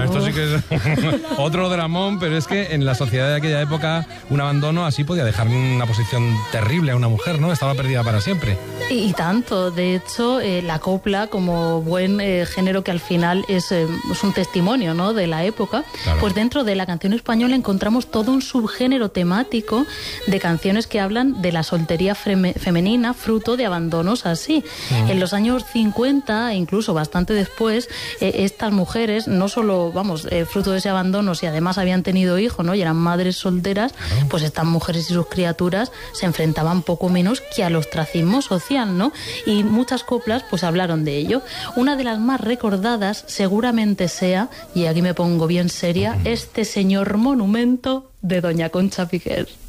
esto sí que es otro dramón, pero es que en la sociedad de aquella época un abandono así podía dejar en una posición terrible a una mujer, ¿no? Estaba perdida para siempre. Y tanto, de hecho, la copla, como buen género que al final es un testimonio, ¿no?, de la época, claro. Pues dentro de la canción española encontramos todo un subgénero temático de canciones que hablan de la soltería femenina, fruto de abandonos así. En los años 50, incluso bastante después, estas mujeres, no solo, fruto de ese abandono, si además habían tenido hijos, ¿no?, y eran madres solteras, claro. Pues estas mujeres y sus criaturas se enfrentaban poco menos que al ostracismo social, ¿no? Y muchas coplas pues hablaron de ello. Una de las más recordadas seguramente sea, y aquí me pongo bien seria, Este señor monumento de doña Concha Piquer.